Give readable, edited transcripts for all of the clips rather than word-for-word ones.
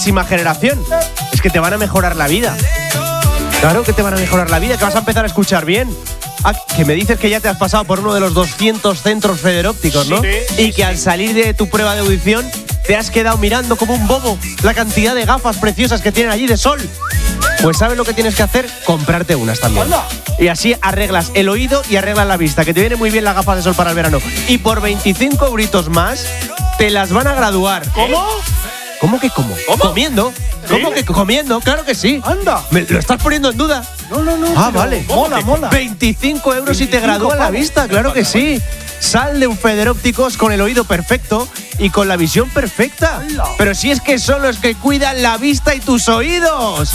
generación. Es que te van a mejorar la vida. Claro que te van a mejorar la vida, que vas a empezar a escuchar bien. Ah, que me dices que ya te has pasado por uno de los 200 centros federópticos, ¿no? Y que al salir de tu prueba de audición te has quedado mirando como un bobo la cantidad de gafas preciosas que tienen allí de sol. Pues ¿sabes lo que tienes que hacer? Comprarte unas también. Y así arreglas el oído y arreglas la vista, que te viene muy bien las gafas de sol para el verano. Y por 25 euritos más te las van a graduar. ¿Cómo? ¿Cómo que cómo? ¿Cómo? ¿Comiendo? ¿Sí? ¿Cómo que comiendo? Claro que sí. Anda. ¿Me lo estás poniendo en duda? No. Ah, vale. Mola. 25 euros y te gradúa la vista, claro que sí. Sal de un Federópticos con el oído perfecto y con la visión perfecta. Pero si es que son los que cuidan la vista y tus oídos.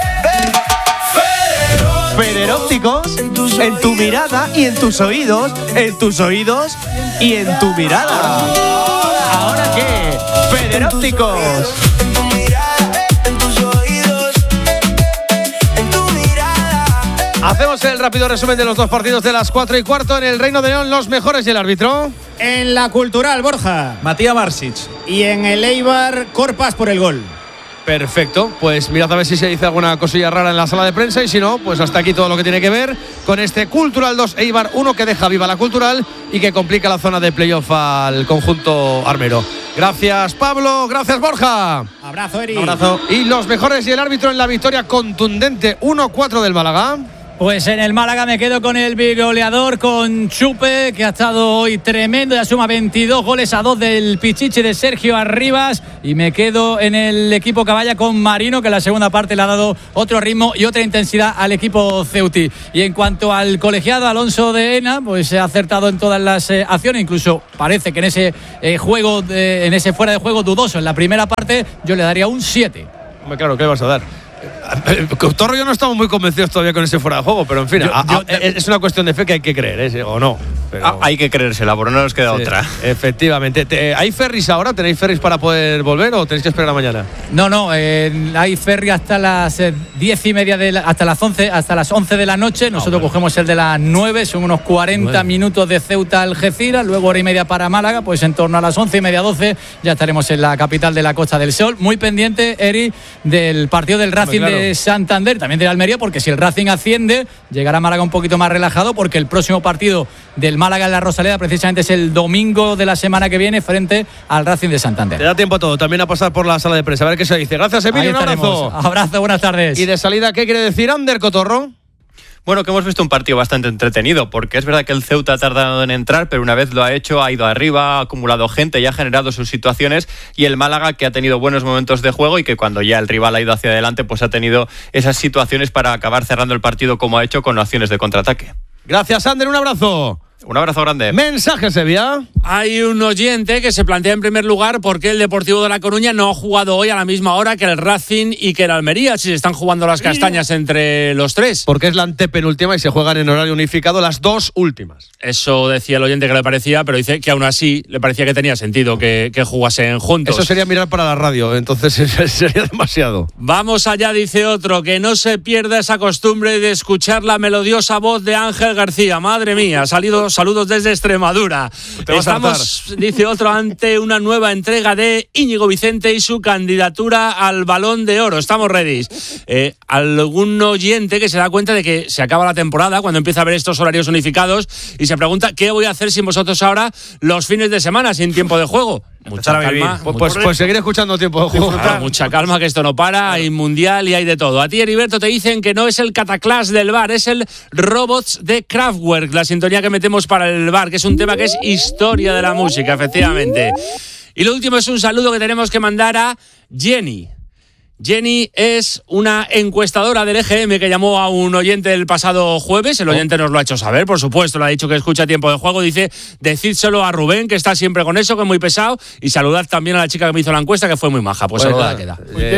Federópticos, en tu mirada y en tus oídos, en tus oídos y en tu mirada. ¿Ahora qué? Federópticos. Hacemos el rápido resumen de los dos partidos de las 4:15 en el Reino de León. Los mejores y el árbitro. En la Cultural, Borja. Matías Marsic. Y en el Eibar, Corpas por el gol. Perfecto, pues mirad a ver si se dice alguna cosilla rara en la sala de prensa y si no, pues hasta aquí todo lo que tiene que ver con este Cultural 2 Eibar 1 que deja viva la Cultural y que complica la zona de playoff al conjunto armero. Gracias Pablo, gracias Borja. Abrazo, Eri. Un abrazo. Y los mejores y el árbitro en la victoria contundente 1-4 del Málaga. Pues en el Málaga me quedo con el bigoleador, con Chupe, que ha estado hoy tremendo, ya suma 22 goles a 2 del Pichichi de Sergio Arribas, y me quedo en el equipo Caballa con Marino, que en la segunda parte le ha dado otro ritmo y otra intensidad al equipo ceuti. Y en cuanto al colegiado Alonso de Ena, pues se ha acertado en todas las acciones, incluso parece que en ese en ese fuera de juego dudoso en la primera parte yo le daría un 7. Claro, ¿qué le vas a dar? Torro y yo no estamos muy convencidos todavía con ese fuera de juego, pero en fin, es una cuestión de fe que hay que creer, o no. Pero hay que creérsela, pero no nos queda otra. Efectivamente. ¿Hay ferries ahora? ¿Tenéis ferries para poder volver o tenéis que esperar a mañana? No, hay ferry hasta las 10:30 hasta las 11 de la noche. Nosotros cogemos el de las 9, son unos 40 minutos de Ceuta a Algeciras, luego hora y media para Málaga, pues en torno a las 11:30, 12 ya estaremos en la capital de la Costa del Sol. Muy pendiente, Eri, del partido del Racing de Santander, también de Almería, porque si el Racing asciende, llegará a Málaga un poquito más relajado, porque el próximo partido del Málaga en la Rosaleda precisamente es el domingo de la semana que viene frente al Racing de Santander. Te da tiempo a todo, también a pasar por la sala de prensa, a ver qué se dice. Gracias, Emilio, un abrazo. Abrazo, buenas tardes. Y de salida, ¿qué quiere decir Ander Cotorro? Bueno, que hemos visto un partido bastante entretenido, porque es verdad que el Ceuta ha tardado en entrar, pero una vez lo ha hecho, ha ido arriba, ha acumulado gente y ha generado sus situaciones, y el Málaga, que ha tenido buenos momentos de juego y que cuando ya el rival ha ido hacia adelante, pues ha tenido esas situaciones para acabar cerrando el partido como ha hecho con acciones de contraataque. Gracias, Ander, un abrazo. Un abrazo grande. Mensaje, Sevilla. Hay un oyente que se plantea en primer lugar por qué el Deportivo de La Coruña no ha jugado hoy a la misma hora que el Racing y que el Almería, si se están jugando las castañas entre los tres. Porque es la antepenúltima y se juegan en horario unificado las dos últimas. Eso decía el oyente que le parecía, pero dice que aún así le parecía que tenía sentido que jugasen juntos. Eso sería mirar para la radio, entonces sería demasiado. Vamos allá, dice otro, que no se pierda esa costumbre de escuchar la melodiosa voz de Ángel García. Madre mía, saludos desde Extremadura. Estamos, dice otro, ante una nueva entrega de Íñigo Vicente y su candidatura al Balón de Oro. Estamos ready. Algún oyente que se da cuenta de que se acaba la temporada cuando empieza a ver estos horarios unificados y se pregunta ¿qué voy a hacer sin vosotros ahora los fines de semana sin tiempo de juego? Mucha calma. Pues seguir escuchando tiempo de juego. Mucha calma, que esto no para. Hay mundial y hay de todo. A ti, Heriberto, te dicen que no es el Cataclash del bar, es el Robots de Kraftwerk, la sintonía que metemos para el bar, que es un tema que es historia de la música, efectivamente. Y lo último es un saludo que tenemos que mandar a Jenny. Jenny es una encuestadora del EGM que llamó a un oyente el pasado jueves. El oyente nos lo ha hecho saber, por supuesto, le ha dicho que escucha tiempo de juego. Dice, decídselo a Rubén, que está siempre con eso, que es muy pesado. Y saludad también a la chica que me hizo la encuesta, que fue muy maja. Pues saludad queda.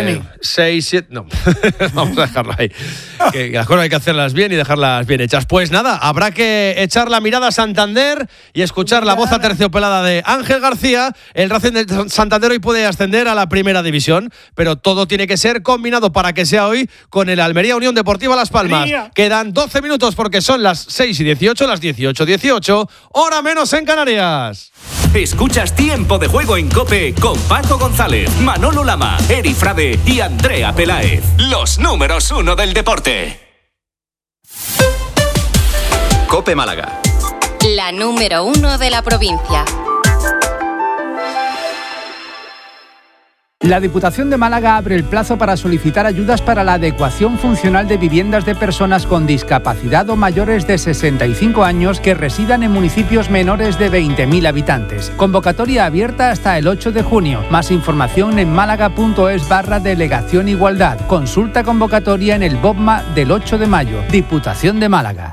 6, 7, no. Vamos a dejarla ahí. Que las cosas hay que hacerlas bien y dejarlas bien hechas. Pues nada, habrá que echar la mirada a Santander y escuchar la voz aterciopelada de Ángel García. El Racing de Santander hoy puede ascender a la primera división, pero todo tiene que que ser combinado para que sea hoy con el Almería Unión Deportiva Las Palmas. Quedan 12 minutos porque son las 6:18, las 18:18, hora menos en Canarias. Escuchas Tiempo de Juego en COPE con Paco González, Manolo Lama, Eri Frade y Andrea Peláez. Los números 1 del deporte. COPE Málaga. La número 1 de la provincia. La Diputación de Málaga abre el plazo para solicitar ayudas para la adecuación funcional de viviendas de personas con discapacidad o mayores de 65 años que residan en municipios menores de 20.000 habitantes. Convocatoria abierta hasta el 8 de junio. Más información en málaga.es/Delegación Igualdad. Consulta convocatoria en el BOPMA del 8 de mayo. Diputación de Málaga.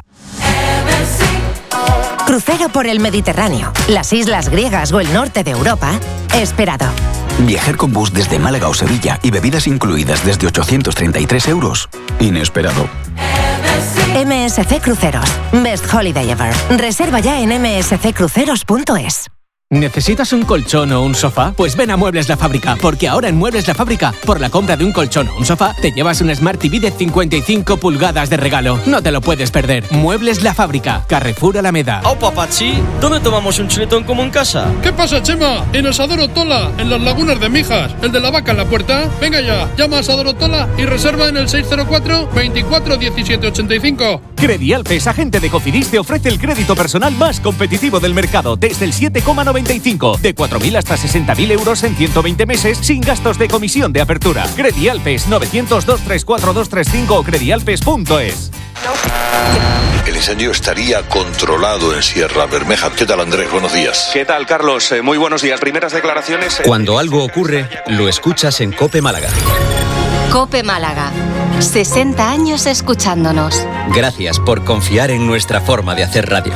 Crucero por el Mediterráneo, las islas griegas o el norte de Europa, esperado. Viajar con bus desde Málaga o Sevilla y bebidas incluidas desde 833 euros, inesperado. MSC Cruceros, Best Holiday Ever. Reserva ya en msccruceros.es. ¿Necesitas un colchón o un sofá? Pues ven a Muebles La Fábrica, porque ahora en Muebles La Fábrica, por la compra de un colchón o un sofá, te llevas un Smart TV de 55 pulgadas de regalo. No te lo puedes perder. Muebles La Fábrica, Carrefour Alameda. ¡Oh, papachi! ¿Dónde tomamos un chuletón como en casa? ¿Qué pasa, Chema? En Asador Otola, en las Lagunas de Mijas. ¿El de la vaca en la puerta? Venga ya, llama a Asador Otola y reserva en el 604 24 17 85. Credialpes, agente de Cofidis, te ofrece el crédito personal más competitivo del mercado, desde el 7,95, de 4.000 hasta 60.000 euros en 120 meses, sin gastos de comisión de apertura. Credialpes, 900-234-235 o credialpes.es. El incendio estaría controlado en Sierra Bermeja. ¿Qué tal, Andrés? Buenos días. ¿Qué tal, Carlos? Muy buenos días. Primeras declaraciones. Cuando algo ocurre, lo escuchas en COPE Málaga. COPE Málaga. 60 años escuchándonos. Gracias por confiar en nuestra forma de hacer radio.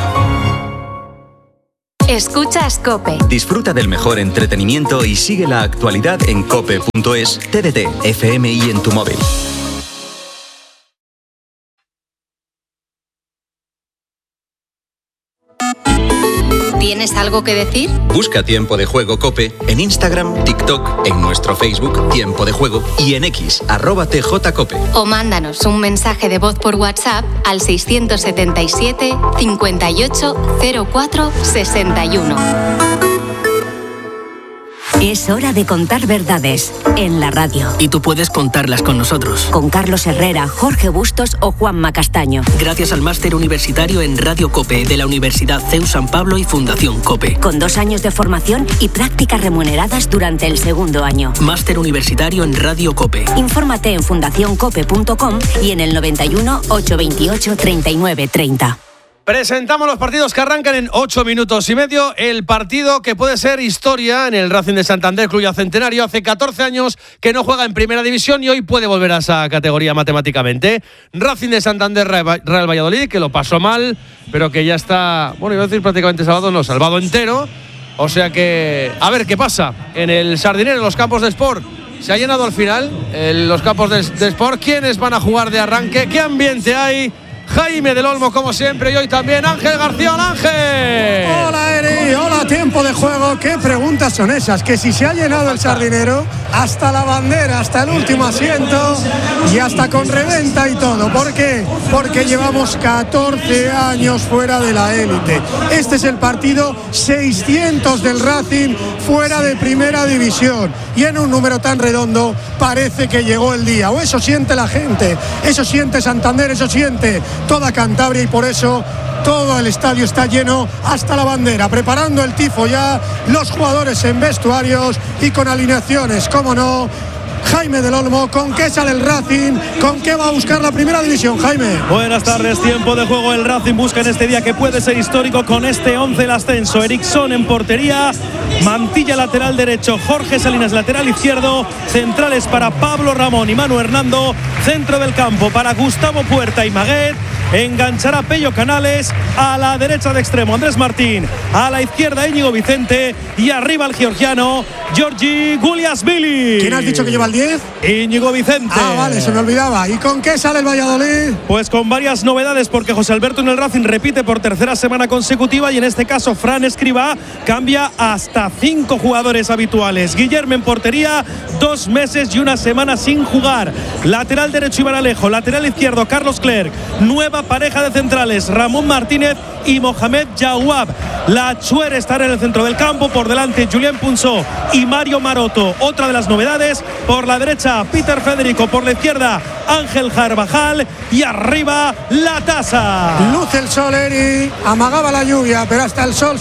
Escuchas COPE. Disfruta del mejor entretenimiento y sigue la actualidad en cope.es, TDT, FM y en tu móvil. ¿Tienes algo que decir? Busca Tiempo de Juego COPE en Instagram, TikTok, en nuestro Facebook Tiempo de Juego y en X, @TJCOPE. O mándanos un mensaje de voz por WhatsApp al 677 58 04 61. Es hora de contar verdades en la radio. Y tú puedes contarlas con nosotros. Con Carlos Herrera, Jorge Bustos o Juanma Castaño. Gracias al máster universitario en Radio COPE de la Universidad CEU San Pablo y Fundación COPE. Con 2 años de formación y prácticas remuneradas durante el segundo año. Máster universitario en Radio COPE. Infórmate en fundacioncope.com y en el 91 828 39 30. Presentamos los partidos que arrancan en 8 minutos y medio. El partido que puede ser historia en el Racing de Santander, Club Centenario. Hace 14 años que no juega en primera división y hoy puede volver a esa categoría matemáticamente. Racing de Santander, Real Valladolid, que lo pasó mal, pero que ya está, bueno, iba a decir prácticamente salvado, no, salvado entero. O sea que, a ver qué pasa en el Sardinero, en los campos de Sport. Se ha llenado al final los campos de Sport. ¿Quiénes van a jugar de arranque? ¿Qué ambiente hay? Jaime del Olmo, como siempre, y hoy también Ángel García. ¡Hola, Ángel! Hola, Eri, hola, Tiempo de Juego. ¿Qué preguntas son esas? Que si se ha llenado el Sardinero, hasta la bandera, hasta el último asiento y hasta con reventa y todo. ¿Por qué? Porque llevamos 14 años fuera de la élite. Este es el partido 600 del Racing fuera de primera división. Y en un número tan redondo parece que llegó el día. O eso siente la gente, eso siente Santander, eso siente toda Cantabria, y por eso todo el estadio está lleno hasta la bandera, preparando el tifo ya, los jugadores en vestuarios y con alineaciones, cómo no. Jaime del Olmo, ¿con qué sale el Racing? ¿Con qué va a buscar la primera división, Jaime? Buenas tardes, Tiempo de Juego. El Racing busca en este día que puede ser histórico con este 11 el ascenso. Erickson en portería, Mantilla lateral derecho, Jorge Salinas lateral izquierdo, centrales para Pablo Ramón y Manu Hernando, centro del campo para Gustavo Puerta y Maguet. Enganchará Pello Canales a la derecha de extremo, Andrés Martín a la izquierda, Íñigo Vicente, y arriba el georgiano Giorgi Guliasvili. ¿Quién has dicho que lleva el 10? Íñigo Vicente. Vale, se me olvidaba. ¿Y con qué sale el Valladolid? Pues con varias novedades, porque José Alberto en el Racing repite por tercera semana consecutiva, y en este caso Fran Escribá cambia hasta 5 jugadores habituales. Guillermo en portería, 2 meses y 1 semana sin jugar. Lateral derecho Iván Alejo, lateral izquierdo Carlos Clerc. Nueva pareja de centrales, Ramón Martínez y Mohamed Jawab. La Chuer estará en el centro del campo, por delante Julien Punzó y Mario Maroto. Otra de las novedades, por la derecha Peter Federico, por la izquierda Ángel Carvajal, y arriba la Tasa. Luce el sol, Eri, amagaba la lluvia, pero hasta el sol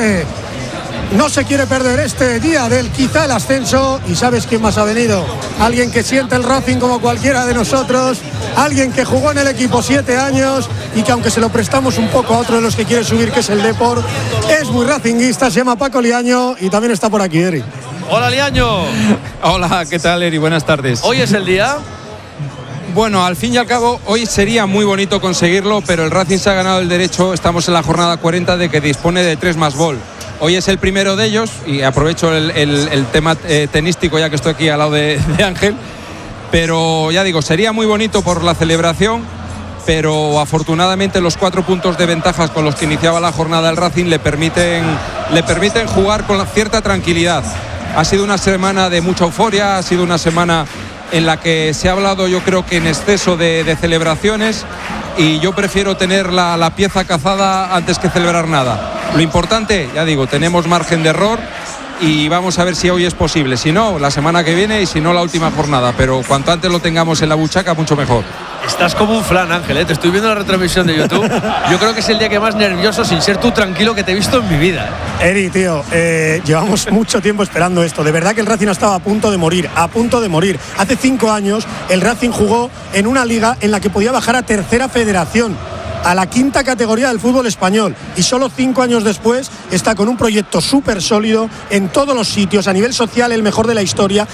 no se quiere perder este día del quizá el ascenso. ¿Y sabes quién más ha venido? Alguien que siente el Racing como cualquiera de nosotros, alguien que jugó en el equipo 7 años y que, aunque se lo prestamos un poco a otro de los que quiere subir, que es el Depor, es muy racinguista. Se llama Paco Liaño y también está por aquí, Eri. Hola, Liaño. Hola, ¿qué tal, Eri? Buenas tardes. ¿Hoy es el día? Bueno, al fin y al cabo, hoy sería muy bonito conseguirlo, pero el Racing se ha ganado el derecho, estamos en la jornada 40, de que dispone de 3 más gol. Hoy es el primero de ellos, y aprovecho el tema tenístico, ya que estoy aquí al lado de Ángel, pero ya digo, sería muy bonito por la celebración, pero afortunadamente los 4 puntos de ventajas con los que iniciaba la jornada el Racing le permiten jugar con cierta tranquilidad. Ha sido una semana de mucha euforia, ha sido una semana en la que se ha hablado, yo creo que en exceso de celebraciones, y yo prefiero tener la pieza cazada antes que celebrar nada. Lo importante, ya digo, tenemos margen de error y vamos a ver si hoy es posible. Si no, la semana que viene, y si no, la última jornada. Pero cuanto antes lo tengamos en la buchaca, mucho mejor. Estás como un flan, Ángel, ¿eh? Te estoy viendo en la retransmisión de YouTube. Yo creo que es el día que más nervioso, sin ser tú tranquilo, que te he visto en mi vida. Eri, tío, llevamos mucho tiempo esperando esto. De verdad que el Racing estaba a punto de morir, a punto de morir. Hace 5 años el Racing jugó en una liga en la que podía bajar a tercera federación, a la 5ª categoría del fútbol español, y solo 5 años después está con un proyecto súper sólido en todos los sitios, a nivel social el mejor de la historia,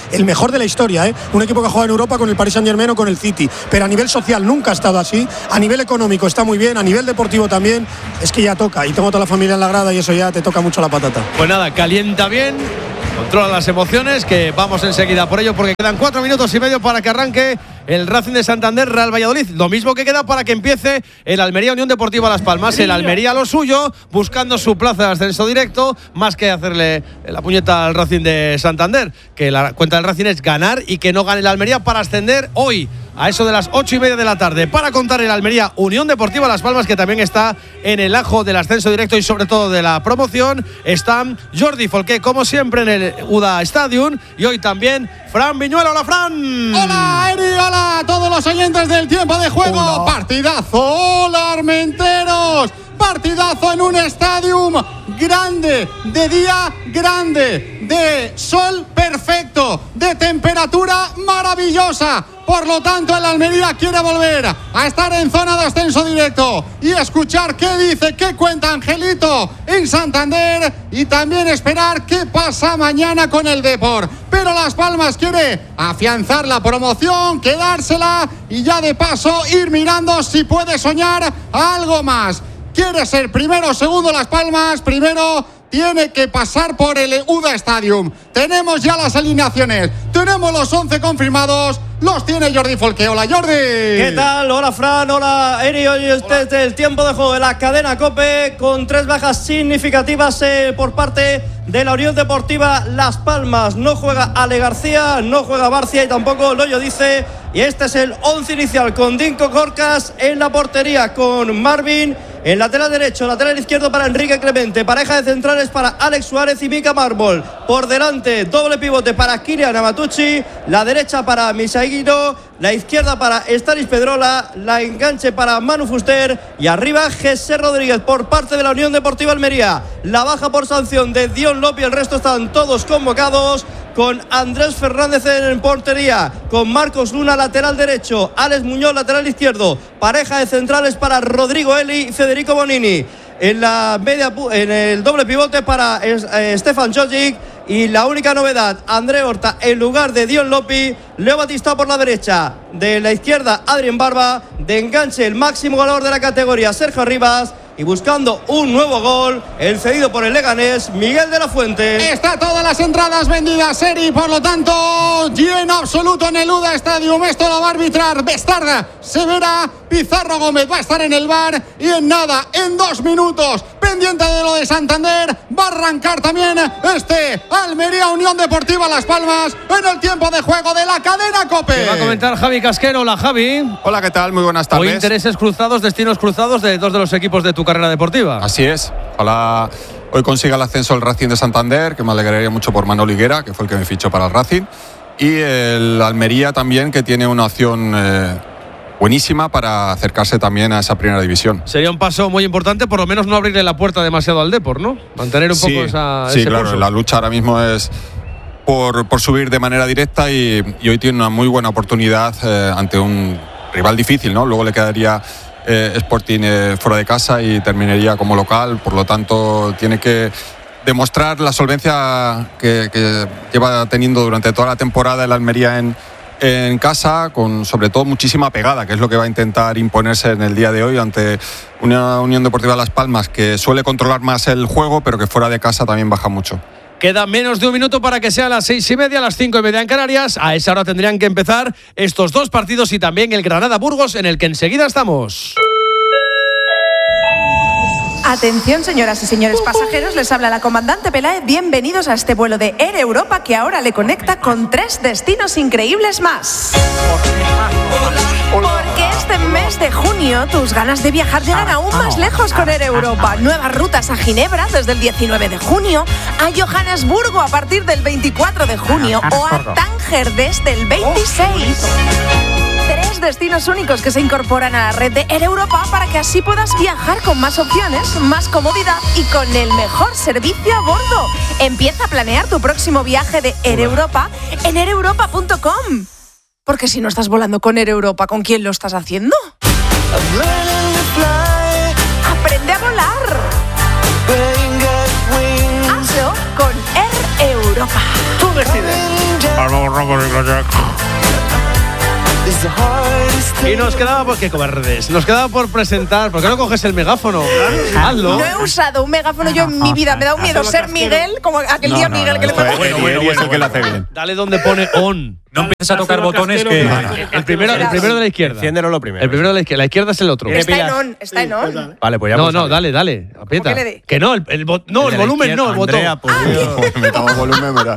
un equipo que ha jugado en Europa con el Paris Saint-Germain o con el City, pero a nivel social nunca ha estado así, a nivel económico está muy bien, a nivel deportivo también. Es que ya toca, y tengo toda la familia en la grada y eso ya te toca mucho la patata. Pues nada, calienta bien, controla las emociones, que vamos enseguida por ello, porque quedan 4 minutos y medio para que arranque el Racing de Santander Real Valladolid. Lo mismo que queda para que empiece el Almería Unión Deportiva Las Palmas. El Almería lo suyo, buscando su plaza de ascenso directo, más que hacerle la puñeta al Racing de Santander, que la cuenta del Racing es ganar y que no gane el Almería para ascender hoy a eso de las 8:30 de la tarde. Para contar el Almería Unión Deportiva Las Palmas, que también está en el ajo del ascenso directo y sobre todo de la promoción, están Jordi Folqué, como siempre, en el UDA Stadium, y hoy también Fran Viñuela. Hola, Fran. Hola, Eri. Hola a todos los oyentes del tiempo de juego. Hola. Partidazo. Hola, Armenteros. Partidazo en un estadio grande, de día grande, de sol perfecto, de temperatura maravillosa. Por lo tanto, el Almería quiere volver a estar en zona de ascenso directo y escuchar qué dice, qué cuenta Angelito en Santander, y también esperar qué pasa mañana con el Depor. Pero Las Palmas quiere afianzar la promoción, quedársela y ya de paso ir mirando si puede soñar algo más. Quiere ser primero o segundo Las Palmas, primero tiene que pasar por el UDA Stadium. Tenemos ya las alineaciones, tenemos los 11 confirmados, los tiene Jordi Folqué. Hola, Jordi. ¿Qué tal? Hola, Fran. Hola, Eri. Hoy desde el tiempo de juego de la cadena COPE, con 3 bajas significativas por parte de la Unión Deportiva Las Palmas. No juega Ale García, no juega Barcia y tampoco Loyo Dice. Y este es el 11 inicial, con Dinko Corcas en la portería, con Marvin en lateral derecho, lateral izquierdo para Enrique Clemente, pareja de centrales para Alex Suárez y Mika Mármol. Por delante, doble pivote para Kylian Amatucci, la derecha para Misaguiro, la izquierda para Stanis Pedrola, la enganche para Manu Fuster, y arriba José Rodríguez por parte de la Unión Deportiva Almería. La baja por sanción de Dion Lopi, el resto están todos convocados, con Andrés Fernández en portería, con Marcos Luna lateral derecho, Alex Muñoz lateral izquierdo, pareja de centrales para Rodrigo Eli y Federico Bonini. En la media, en el doble pivote para Stefan Jojic, Y la única novedad, André Horta en lugar de Dion Lopi. Leo Batista por la derecha, de la izquierda Adrien Barba, de enganche el máximo goleador de la categoría Sergio Arribas. Y buscando un nuevo gol, el cedido por el Leganés, Miguel de la Fuente. Está todas las entradas vendidas, Seri, por lo tanto, lleno absoluto en el UDA Stadium. Esto lo va a arbitrar Bestarda, Severa, Pizarro Gómez va a estar en el VAR. Y en nada, en 2 minutos, pendiente de lo de Santander, va a arrancar también Almería Unión Deportiva Las Palmas en el tiempo de juego de la cadena COPE. Que va a comentar Javi Casquero. Hola, Javi. Hola, ¿qué tal? Muy buenas tardes. Hoy intereses cruzados, destinos cruzados de 2 de los equipos de tu carrera deportiva. Así es. Ojalá hoy consiga el ascenso el Racing de Santander, que me alegraría mucho por Manolo Higuera, que fue el que me fichó para el Racing. Y el Almería también, que tiene una opción buenísima para acercarse también a esa primera división. Sería un paso muy importante, por lo menos no abrirle la puerta demasiado al Depor, ¿no? Mantener un poco ese claro, curso. La lucha ahora mismo es por subir de manera directa y hoy tiene una muy buena oportunidad ante un rival difícil, ¿no? Luego le quedaría Sporting fuera de casa y terminaría como local, por lo tanto tiene que demostrar la solvencia que lleva teniendo durante toda la temporada el Almería en casa, con sobre todo muchísima pegada, que es lo que va a intentar imponerse en el día de hoy ante una Unión Deportiva Las Palmas que suele controlar más el juego, pero que fuera de casa también baja mucho. Queda menos de un minuto para que sea las 6:30, las 5:30 en Canarias. A esa hora tendrían que empezar estos 2 partidos y también el Granada-Burgos, en el que enseguida estamos. Atención, señoras y señores pasajeros, les habla la comandante Peláez. Bienvenidos a este vuelo de Air Europa que ahora le conecta con 3 destinos increíbles más. Porque este mes de junio tus ganas de viajar llegan aún más lejos con Air Europa. Nuevas rutas a Ginebra desde el 19 de junio, a Johannesburgo a partir del 24 de junio o a Tánger desde el 26. 3 destinos únicos que se incorporan a la red de Air Europa para que así puedas viajar con más opciones, más comodidad y con el mejor servicio a bordo. Empieza a planear tu próximo viaje de Air Europa en aireuropa.com. Porque si no estás volando con Air Europa, ¿con quién lo estás haciendo? Aprende a volar. Hazlo con Air Europa. Tú decides. Y nos quedaba por qué cobardes. Nos quedaba por presentar. ¿Por qué no coges el megáfono? Hazlo. No he usado un megáfono yo en mi vida. Me da un miedo ser Miguel, como aquel día Miguel que le pegó. Bueno, es el que lo hace bien. Dale donde pone on. No empieces a tocar botones que… El primero de la izquierda. Enciéndelo lo primero. El primero de la izquierda. La izquierda es el otro. Está en on. Vale, pues ya. No, dale. Aprieta. ¿Cómo que le dé? Que no, el volumen no, el botón. Metamos volumen, ¿verdad?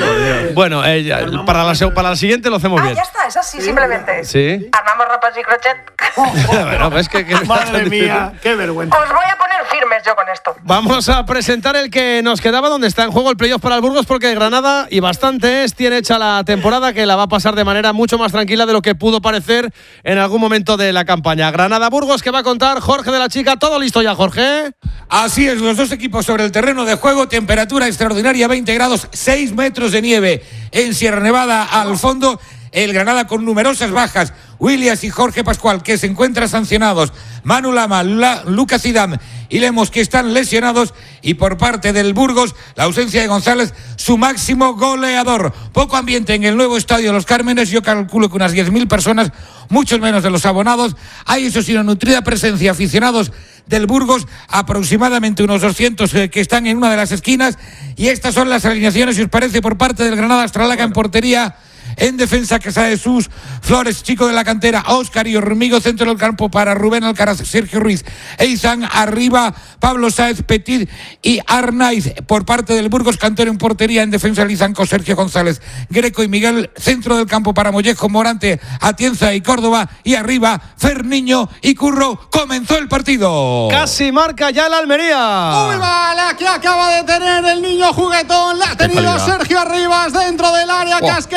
Bueno, para la siguiente lo hacemos bien. Ya está, es así simplemente. Sí. Armamos ropas y crochet. Bueno, ves que Madre mía, qué vergüenza. Os voy a poner firmes yo con esto. Vamos a presentar el que nos quedaba, donde está en juego el playoff para el Burgos, porque Granada, y bastante tiene hecha la temporada, que la va a pasar de manera mucho más tranquila de lo que pudo parecer en algún momento de la campaña. Granada-Burgos, que va a contar Jorge de la Chica. ¿Todo listo ya, Jorge? Así es, los 2 equipos sobre el terreno de juego, temperatura extraordinaria, 20 grados, 6 metros de nieve en Sierra Nevada al fondo. El Granada con numerosas bajas, Williams y Jorge Pascual, que se encuentran sancionados, Manu Lama, Lucas Zidane y Lemos, que están lesionados, y por parte del Burgos, la ausencia de González, su máximo goleador. Poco ambiente en el nuevo estadio de Los Cármenes, yo calculo que unas 10.000 personas, muchos menos de los abonados. Hay, eso sí, una nutrida presencia de aficionados del Burgos, aproximadamente unos 200 que están en una de las esquinas, y estas son las alineaciones, si os parece, por parte del Granada. Astralaga en portería. En defensa, Quesada Jesús, Flores, chico de la cantera, Óscar y Hormigo, centro del campo para Rubén Alcaraz, Sergio Ruiz, Eizan, arriba, Pablo Sáez, Petit y Arnaiz. Por parte del Burgos, Cantero en portería, en defensa, Lizanco, Sergio González, Greco y Miguel, centro del campo para Mollejo, Morante, Atienza y Córdoba, y arriba, Ferniño y Curro. Comenzó el partido. Casi marca ya el Almería. Uy, vale, aquí acaba de tener el niño juguetón. La ha tenido Sergio Arribas dentro del área. Casquero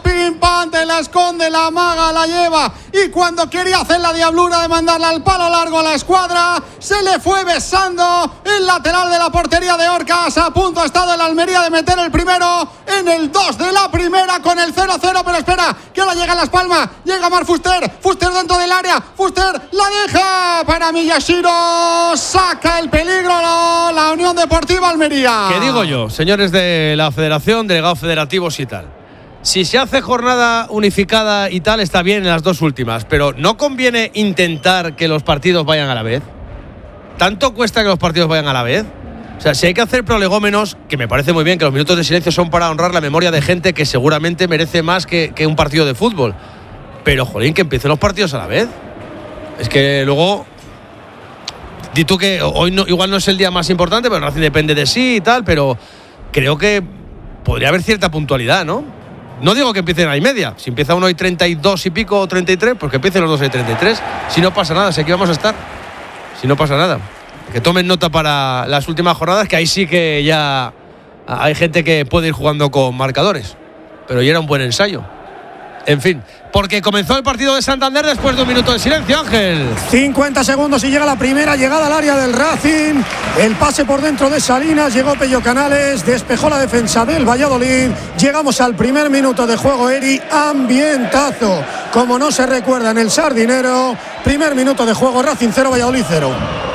pim pam, te la esconde, la maga, la lleva. Y cuando quería hacer la diablura de mandarla al palo largo a la escuadra, se le fue besando el lateral de la portería de Orcas. A punto ha estado el Almería de meter el primero en el 2 de la primera con el 0-0. Pero espera, que ahora llega Las Palmas. Llega Marc Fuster. Fuster dentro del área. Fuster la deja para Miyashiro. Saca el peligro la Unión Deportiva Almería. ¿Qué digo yo, señores de la federación, delegados federativos y tal? Si se hace jornada unificada y tal, está bien en las dos últimas, pero ¿no conviene intentar que los partidos vayan a la vez? ¿Tanto cuesta que los partidos vayan a la vez? O sea, si hay que hacer prolegómenos, que me parece muy bien, que los minutos de silencio son para honrar la memoria de gente que seguramente merece más que un partido de fútbol. Pero, jolín, que empiecen los partidos a la vez. Es que luego... Di tú que hoy no, igual no es el día más importante, pero Racing depende de sí y tal, pero creo que podría haber cierta puntualidad, ¿no? No digo que empiecen a la media. Si empieza uno y 32 y pico o 33, pues que empiecen los dos y 33. Si no pasa nada, si aquí vamos a estar. Si no pasa nada. Que tomen nota para las últimas jornadas, que ahí sí que ya hay gente que puede ir jugando con marcadores. Pero ya era un buen ensayo. En fin, porque comenzó el partido de Santander después de un minuto de silencio, Ángel. 50 segundos y llega la primera llegada al área del Racing. El pase por dentro de Salinas, llegó Pello Canales, despejó la defensa del Valladolid. Llegamos al primer minuto de juego, Eri, ambientazo, como no se recuerda en el Sardinero. Primer minuto de juego, Racing 0, Valladolid 0.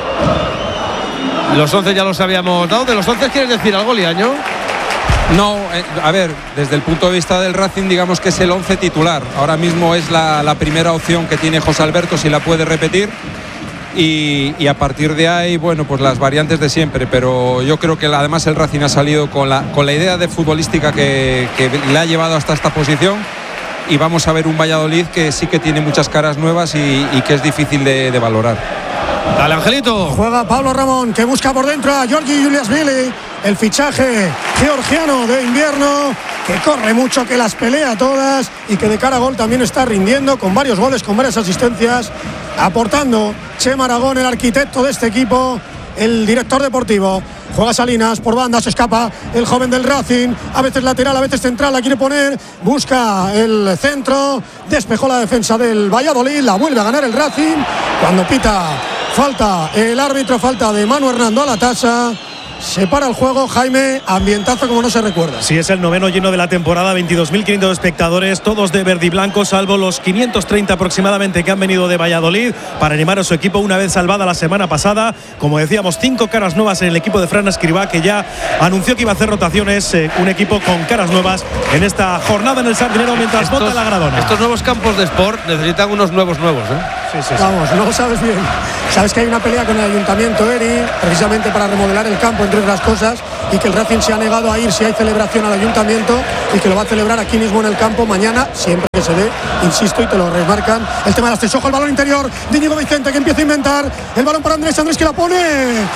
Los 11 ya los habíamos dado. ¿De los 11 quieres decir algo, Liaño? No, a ver, desde el punto de vista del Racing, digamos que es el 11 titular. Ahora mismo es la primera opción que tiene José Alberto, si la puede repetir. Y a partir de ahí, bueno, pues las variantes de siempre. Pero yo creo que además el Racing ha salido con la idea de futbolística que le ha llevado hasta esta posición. Y vamos a ver un Valladolid que sí que tiene muchas caras nuevas y que es difícil de valorar. Dale, Angelito. Juega Pablo Ramón, que busca por dentro a Georgi Juliashvili, el fichaje georgiano de invierno, que corre mucho, que las pelea todas y que de cara a gol también está rindiendo con varios goles, con varias asistencias, aportando Chema Aragón, el arquitecto de este equipo, el director deportivo. Juega Salinas, por banda se escapa el joven del Racing, a veces lateral, a veces central, la quiere poner, busca el centro, despejó la defensa del Valladolid, la vuelve a ganar el Racing, cuando pita falta el árbitro, falta de Manu Hernando a la tasa. Se para el juego, Jaime, ambientazo como no se recuerda. Sí, es el noveno lleno de la temporada, 22.500 espectadores, todos de verde y blanco, salvo los 530 aproximadamente que han venido de Valladolid para animar a su equipo una vez salvada la semana pasada. Como decíamos, 5 caras nuevas en el equipo de Fran Escribá, que ya anunció que iba a hacer rotaciones, un equipo con caras nuevas en esta jornada en el Sardinero mientras vota la Gradona. Estos nuevos campos de sport necesitan unos nuevos, ¿eh? Sí. Vamos, no lo sabes bien. Sabes que hay una pelea con el Ayuntamiento, Eri, precisamente para remodelar el campo, entre otras cosas, y que el Racing se ha negado a ir si hay celebración al Ayuntamiento y que lo va a celebrar aquí mismo en el campo mañana, siempre que se dé, insisto, y te lo remarcan. El tema del ascenso, el balón interior de Íñigo Vicente, que empieza a inventar, el balón para Andrés que la pone,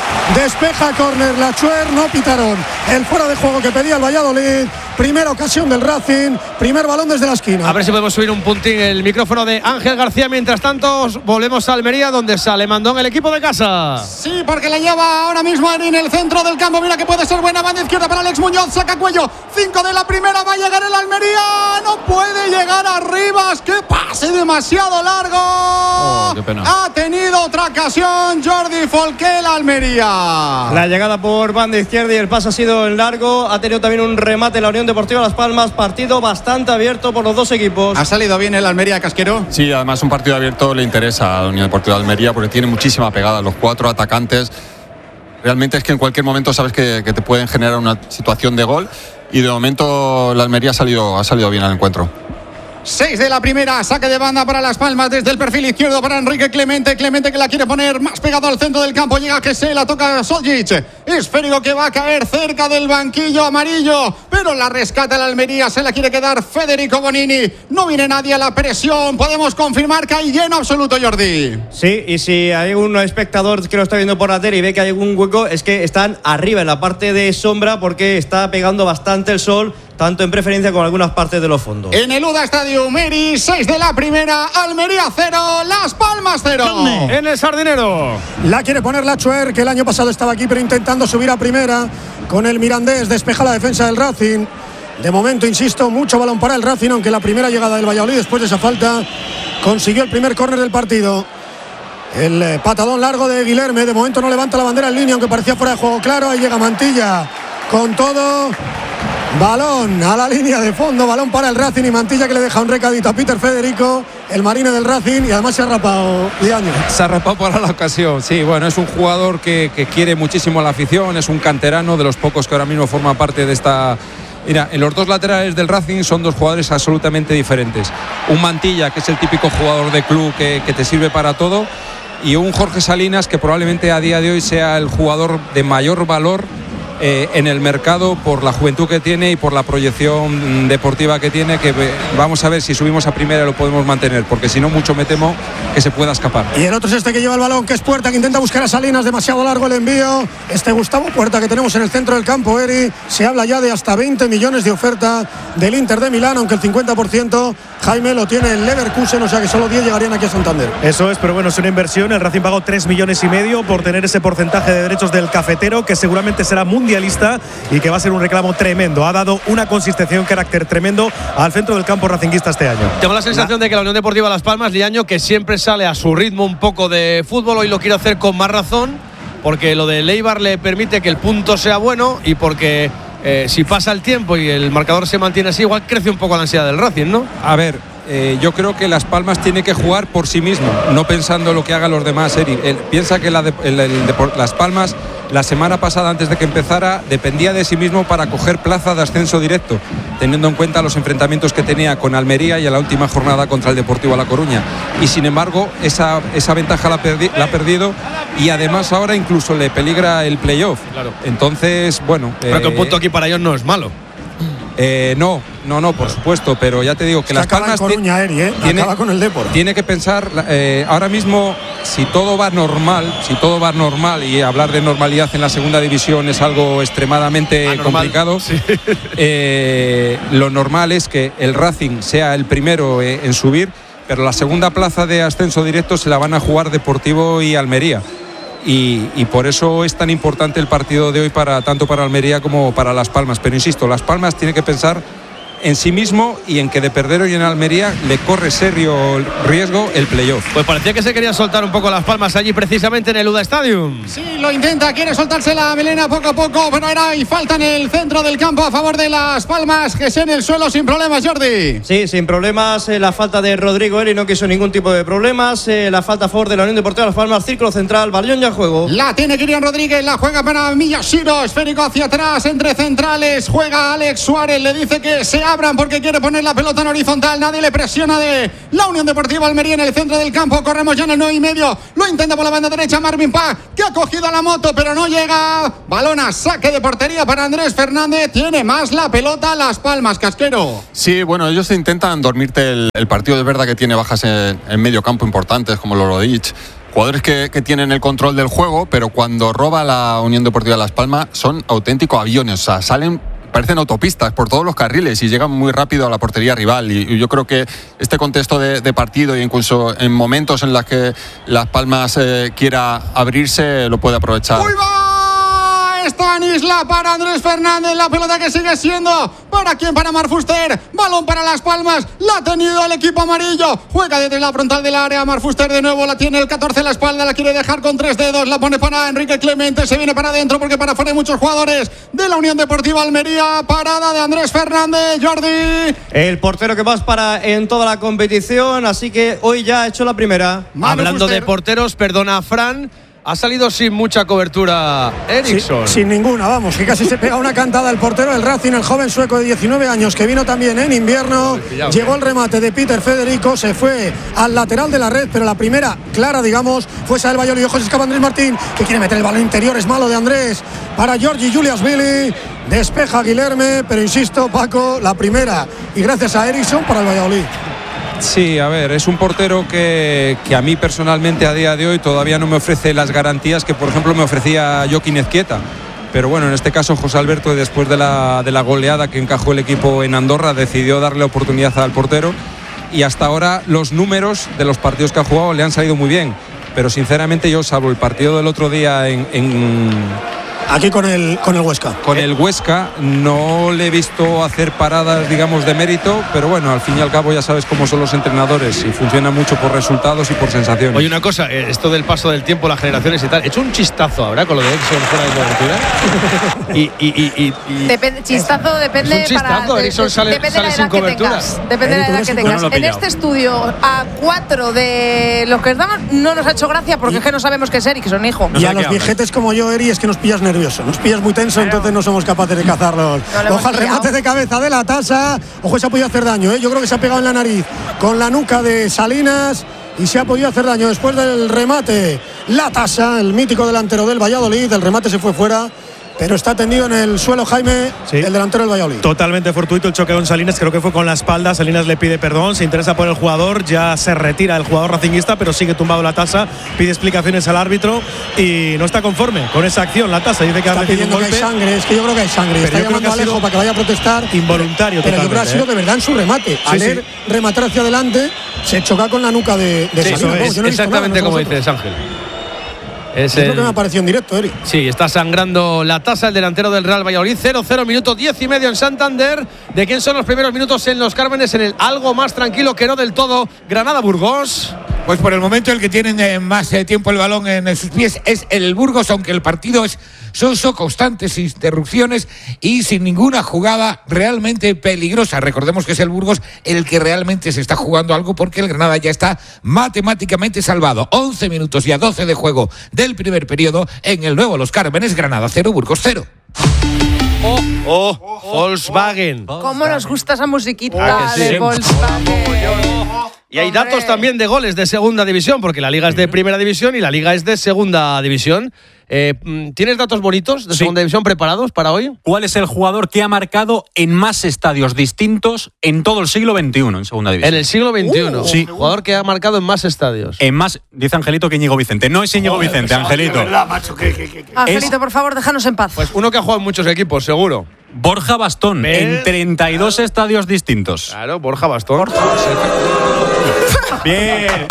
despeja córner, la Chuer, no pitaron el fuera de juego que pedía el Valladolid. Primera ocasión del Racing, primer balón desde la esquina. A ver si podemos subir un puntín el micrófono de Ángel García. Mientras tanto, volvemos a Almería, donde sale Mandón, el equipo de casa. Sí, porque le lleva ahora mismo en el centro del campo. Mira que puede ser buena banda izquierda para Alex Muñoz. Saca cuello. 5 de la primera. Va a llegar el Almería. No puede llegar a Rivas. ¡Qué pase demasiado largo! Oh, qué pena. Ha tenido otra ocasión Jordi Folqué, el Almería. La llegada por banda izquierda y el pase ha sido en largo. Ha tenido también un remate la Unión Deportiva Las Palmas. Partido bastante abierto por los dos equipos. ¿Ha salido bien el Almería, Casquero? Sí, además un partido abierto le interesa a la Unión Deportiva de Almería porque tiene muchísima pegada. Los 4 atacantes, realmente es que en cualquier momento sabes que te pueden generar una situación de gol, y de momento la Almería ha salido bien al encuentro. 6 de la primera, saque de banda para Las Palmas desde el perfil izquierdo para Enrique Clemente que la quiere poner más pegado al centro del campo, llega que se la toca Soljic, esférico que va a caer cerca del banquillo amarillo, pero la rescata el Almería, se la quiere quedar Federico Bonini, no viene nadie a la presión, podemos confirmar que hay lleno absoluto, Jordi. Sí, y si hay un espectador que lo está viendo por la tele y ve que hay algún hueco, es que están arriba en la parte de sombra porque está pegando bastante el sol, tanto en preferencia con algunas partes de los fondos. En el UDA Stadium, Eri, 6 de la primera, Almería 0, Las Palmas 0. En el Sardinero. La quiere poner la Chuer, que el año pasado estaba aquí, pero intentando subir a primera con el Mirandés, despeja la defensa del Racing. De momento, insisto, mucho balón para el Racing, aunque la primera llegada del Valladolid después de esa falta consiguió el primer córner del partido. El patadón largo de Guilherme, de momento no levanta la bandera en línea, aunque parecía fuera de juego claro. Ahí llega Mantilla con todo. Balón a la línea de fondo, balón para el Racing y Mantilla que le deja un recadito a Peter Federico, el marine del Racing, y además se ha rapado Diaño. Se ha rapado para la ocasión, sí, bueno, es un jugador que quiere muchísimo a la afición, es un canterano de los pocos que ahora mismo forma parte de esta... Mira, en los dos laterales del Racing son dos jugadores absolutamente diferentes. Un Mantilla, que es el típico jugador de club que te sirve para todo, y un Jorge Salinas, que probablemente a día de hoy sea el jugador de mayor valor en el mercado por la juventud que tiene y por la proyección deportiva que tiene, que vamos a ver si subimos a primera lo podemos mantener, porque si no mucho me temo que se pueda escapar. Y el otro es este que lleva el balón, que es Puerta, que intenta buscar a Salinas, demasiado largo el envío. Gustavo Puerta que tenemos en el centro del campo, Eri, se habla ya de hasta 20 millones de oferta del Inter de Milán, aunque el 50% Jaime lo tiene el Leverkusen, o sea que solo 10 llegarían aquí a Santander. Eso es, pero bueno, es una inversión. El Racing pagó 3,5 millones por tener ese porcentaje de derechos del cafetero, que seguramente será mundialista y que va a ser un reclamo tremendo. Ha dado una consistencia y un carácter tremendo al centro del campo racinguista este año. Tengo la sensación de que la Unión Deportiva Las Palmas, Liaño, que siempre sale a su ritmo un poco de fútbol, hoy lo quiere hacer con más razón, porque lo de Eibar le permite que el punto sea bueno y porque si pasa el tiempo y el marcador se mantiene así, igual crece un poco la ansiedad del Racing, ¿no? A ver, yo creo que Las Palmas tiene que jugar por sí mismo, no pensando lo que hagan los demás. Eri, piensa que Las Palmas la semana pasada, antes de que empezara, dependía de sí mismo para coger plaza de ascenso directo, teniendo en cuenta los enfrentamientos que tenía con Almería y en la última jornada contra el Deportivo La Coruña. Y sin embargo, esa ventaja la ha perdido, y además ahora incluso le peligra el playoff. Claro. Entonces, bueno... Pero que un punto aquí para ellos no es malo. No, por supuesto, pero ya te digo que Las Palmas Coruña, acaba con el Depor. Tiene que pensar ahora mismo, si todo va normal, y hablar de normalidad en la segunda división es algo extremadamente complicado. Sí. Lo normal es que el Racing sea el primero en subir, pero la segunda plaza de ascenso directo se la van a jugar Deportivo y Almería. Y por eso es tan importante el partido de hoy tanto para Almería como para Las Palmas. Pero insisto, Las Palmas tiene que pensar en sí mismo y en que de perder hoy en Almería le corre serio riesgo el playoff. Pues parecía que se quería soltar un poco Las Palmas allí precisamente en el UDA Stadium. Sí, lo intenta, quiere soltarse la melena poco a poco, pero era y falta en el centro del campo a favor de Las Palmas, que es en el suelo sin problemas, Jordi. Sí, sin problemas, la falta de Rodrigo Eri no quiso ningún tipo de problemas, la falta a favor de la Unión Deportiva Las Palmas, círculo central, balón ya juego. La tiene Kirian Rodríguez, la juega para Miyashiro, esférico hacia atrás, entre centrales, juega Alex Suárez, le dice que se abran porque quiere poner la pelota en horizontal, nadie le presiona de la Unión Deportiva Almería en el centro del campo, corremos ya en el 9,5, lo intenta por la banda derecha Marvin Paz, que ha cogido la moto pero no llega, balón a saque de portería para Andrés Fernández, tiene más la pelota Las Palmas, Casquero. Sí, bueno, ellos intentan dormirte el partido, es verdad que tiene bajas en medio campo importantes como Lorodic, jugadores que tienen el control del juego, pero cuando roba la Unión Deportiva Las Palmas son auténticos aviones, o sea, parecen autopistas por todos los carriles y llegan muy rápido a la portería rival, y yo creo que este contexto de partido e incluso en momentos en los que Las Palmas quiera abrirse lo puede aprovechar. ¡Uy, va! Está en Isla para Andrés Fernández, la pelota que sigue siendo ¿para quién? Para Marc Fuster, balón para Las Palmas, la ha tenido el equipo amarillo, juega desde la frontal del área, Marc Fuster de nuevo, la tiene el 14 en la espalda, la quiere dejar con 3 dedos, la pone para Enrique Clemente, se viene para adentro porque para afuera hay muchos jugadores de la Unión Deportiva Almería, parada de Andrés Fernández, Jordi. El portero que más para en toda la competición, así que hoy ya ha hecho la primera. Hablando Fuster de porteros, perdona Fran, ha salido sin mucha cobertura Eriksson. Sí, sin ninguna, vamos, que casi se pega una cantada el portero del Racing, el joven sueco de 19 años que vino también en invierno. Llegó el remate de Peter Federico, se fue al lateral de la red, pero la primera clara, digamos, fue esa del Valladolid. Ojos, escapa Andrés Martín, que quiere meter el balón interior, es malo de Andrés. Para Giorgi Juliashvili, despeja Guilherme, pero insisto, Paco, la primera, y gracias a Eriksson para el Valladolid. Sí, a ver, es un portero que a mí personalmente a día de hoy todavía no me ofrece las garantías que, por ejemplo, me ofrecía Joaquín Ezquieta. Pero bueno, en este caso José Alberto, después de la goleada que encajó el equipo en Andorra, decidió darle oportunidad al portero, y hasta ahora los números de los partidos que ha jugado le han salido muy bien. Pero sinceramente yo, salvo el partido del otro día en Aquí con el Huesca. Con el Huesca no le he visto hacer paradas, digamos, de mérito, pero bueno, al fin y al cabo ya sabes cómo son los entrenadores y funciona mucho por resultados y por sensaciones. Oye, una cosa, esto del paso del tiempo, las generaciones y tal, he hecho un chistazo ahora con lo de Ericsson fuera de cobertura. Chistazo depende. Es un chistazo, Ericsson sale sin cobertura. Depende de la edad que tengas. En este estudio, a 4 de los que estamos, no nos ha hecho gracia porque es que no sabemos qué es Ericsson, hijo. Y a los viejetes como yo, Eri, es que nos pillas nervioso. Nos pillas muy tenso, entonces no somos capaces de cazarlos. Ojo al remate de cabeza de la Tasa. Ojo, se ha podido hacer daño, ¿eh? Yo creo que se ha pegado en la nariz con la nuca de Salinas y se ha podido hacer daño después del remate. La Tasa, el mítico delantero del Valladolid. El remate se fue fuera, pero está tendido en el suelo Jaime, el delantero del Valladolid. Totalmente fortuito el choque con Salinas, creo que fue con la espalda. Salinas le pide perdón, se interesa por el jugador, ya se retira el jugador racinguista, pero sigue tumbado la Tasa, pide explicaciones al árbitro y no está conforme con esa acción. La Tasa dice que está pidiendo que hay sangre, es que yo creo que hay sangre. Está llamando a Alejo para que vaya a protestar. Involuntario, pero yo creo que ha sido de verdad en su remate. Al rematar hacia adelante, se choca con la nuca de Salinas. Exactamente como dices, Ángel. Es lo que me ha parecido en directo, Eri. Sí, está sangrando la Tasa, el delantero del Real Valladolid. 0-0, minuto 10 y medio en Santander. ¿De quién son los primeros minutos en Los Cármenes? En el algo más tranquilo que no del todo Granada-Burgos. Pues por el momento el que tiene más tiempo el balón en sus pies es el Burgos, aunque el partido es soso, constantes interrupciones y sin ninguna jugada realmente peligrosa. Recordemos que es el Burgos el que realmente se está jugando algo, porque el Granada ya está matemáticamente salvado. 11 minutos y a 12 de juego del primer periodo en el nuevo Los Cármenes. Granada 0, Burgos 0. Volkswagen. ¿Cómo nos gusta esa musiquita de Volkswagen? Y hay datos también de goles de segunda división, porque la liga es de primera división y la liga es de segunda división. ¿Tienes datos bonitos de segunda división preparados para hoy? ¿Cuál es el jugador que ha marcado en más estadios distintos en todo el siglo XXI en segunda división? En el siglo XXI. Sí. Jugador que ha marcado en más estadios. En más, dice Angelito que Íñigo Vicente. No es Íñigo Vicente, Angelito. Verdad, macho, Angelito, por favor, déjanos en paz. Pues uno que ha jugado en muchos equipos, seguro. Borja Bastón, en 32 estadios distintos. Claro, Borja Bastón. Bien.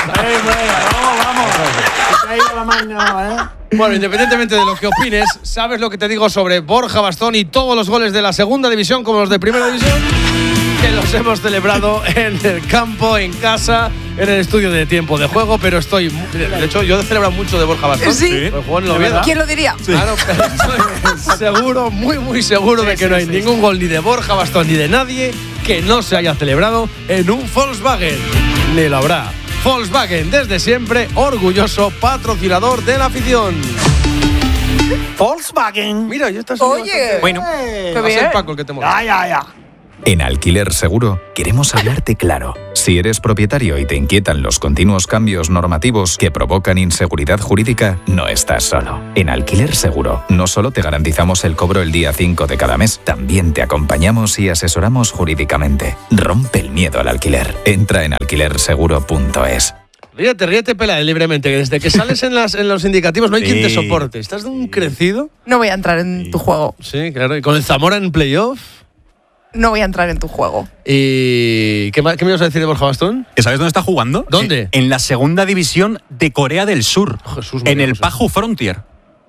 Bueno, independientemente de lo que opines, sabes lo que te digo sobre Borja Bastón y todos los goles de la segunda división como los de primera división, que los hemos celebrado en el campo, en casa, en el estudio de tiempo de juego, pero estoy... De hecho, yo he celebrado mucho de Borja Bastón. Sí. ¿Quién lo diría? Sí. Claro, pero estoy seguro, muy seguro de que no hay ningún gol ni de Borja Bastón ni de nadie que no se haya celebrado en un Volkswagen. Ni lo habrá. Volkswagen, desde siempre, orgulloso patrocinador de la afición. Volkswagen. Mira, ya estás. Oye, bueno, qué va a ser Paco el que te molesta. Ya. En Alquiler Seguro queremos hablarte claro. Si eres propietario y te inquietan los continuos cambios normativos que provocan inseguridad jurídica, no estás solo. En Alquiler Seguro no solo te garantizamos el cobro el día 5 de cada mes, también te acompañamos y asesoramos jurídicamente. Rompe el miedo al alquiler. Entra en alquilerseguro.es. Ríete, pela libremente, que desde que sales en los indicativos no hay quien te soporte. ¿Estás de un crecido? No voy a entrar en tu juego. Sí, claro. ¿Y con el Zamora en playoff? No voy a entrar en tu juego. ¿Y qué me ibas a decir de Borja Bastón? ¿Sabes dónde está jugando? ¿Dónde? En la segunda división de Corea del Sur. Jesús, en el Paju Frontier.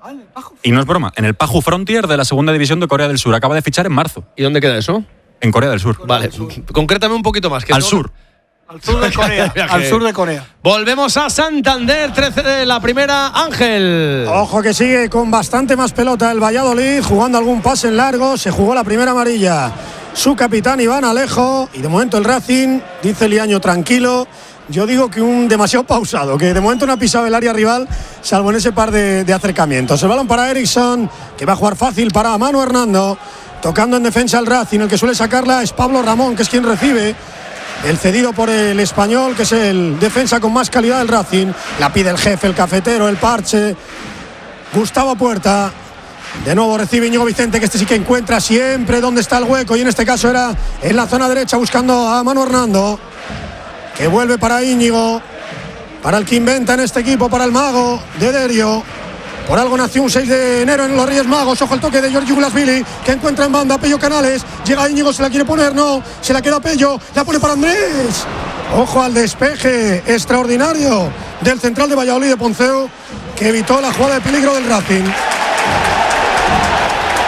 Y no es broma, en el Paju Frontier de la segunda división de Corea del Sur. Acaba de fichar en marzo. ¿Y dónde queda eso? En Corea del Sur. Vale, concrétame un poquito más. Al sur. Al sur de Corea. Al sur de Corea. Volvemos a Santander, 13 de la primera, Ángel. Ojo que sigue con bastante más pelota el Valladolid, jugando algún pase en largo. Se jugó la primera amarilla su capitán Iván Alejo, y de momento el Racing, dice Liaño, tranquilo. Yo digo que un demasiado pausado, que de momento no ha pisado el área rival, salvo en ese par de acercamientos. El balón para Ericsson, que va a jugar fácil para Manu Hernando. Tocando en defensa el Racing, el que suele sacarla es Pablo Ramón, que es quien recibe. El cedido por el Español, que es el defensa con más calidad del Racing. La pide el jefe, el cafetero, el parche. Gustavo Puerta. De nuevo recibe Íñigo Vicente, que este sí que encuentra siempre dónde está el hueco, y en este caso era en la zona derecha buscando a Manu Hernando, que vuelve para Íñigo, para el que inventa en este equipo, para el mago de Derio. Por algo nació un 6 de enero en los Reyes Magos. Ojo el toque de Giorgio Gulasvili, que encuentra en banda a Pello Canales. Llega Íñigo, se la quiere poner, no, se la queda Pello, la pone para Andrés. Ojo al despeje extraordinario del central de Valladolid, de Ponceo, que evitó la jugada de peligro del Racing.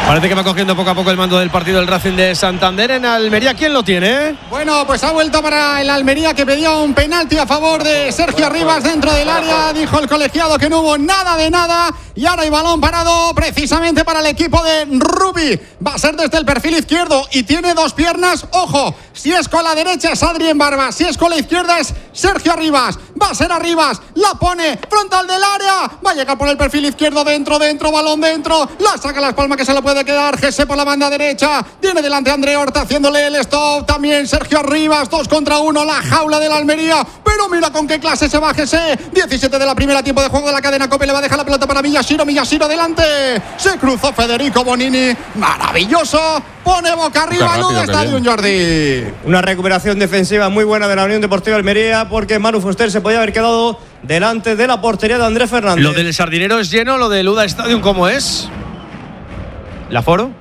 Parece que va cogiendo poco a poco el mando del partido el Racing de Santander. En Almería, ¿quién lo tiene? Bueno, pues ha vuelto para el Almería, que pedía un penalti a favor de Sergio Arribas dentro del área. Dijo el colegiado que no hubo nada de nada. Y ahora hay balón parado precisamente para el equipo de Rubi. Va a ser desde el perfil izquierdo y tiene dos piernas. Ojo, si es con la derecha es Adrián Barba, si es con la izquierda es Sergio Arribas. Va a ser Arribas, la pone frontal del área. Va a llegar por el perfil izquierdo, dentro, balón dentro. La saca Las Palmas, que se la puede quedar. Jesse por la banda derecha. Tiene delante a André Horta haciéndole el stop. También Sergio Arribas, 2 contra 1. La jaula de la Almería. Pero mira con qué clase se va Jesse. 17 de la primera, tiempo de juego de la cadena COPE. Le va a dejar la pelota para Miyashiro delante. Se cruzó Federico Bonini. Maravilloso. Pone boca arriba en un estadio, Jordi. Una recuperación defensiva muy buena de la Unión Deportiva Almería, porque Manu Fuster se podía haber quedado delante de la portería de Andrés Fernández. Lo del Sardinero es lleno, lo del UDA Stadium, ¿cómo es? ¿El aforo?